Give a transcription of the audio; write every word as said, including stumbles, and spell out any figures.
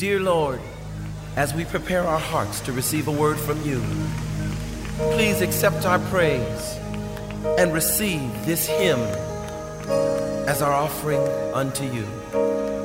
Dear Lord, as we prepare our hearts to receive a word from you, please accept our praise and receive this hymn as our offering unto you.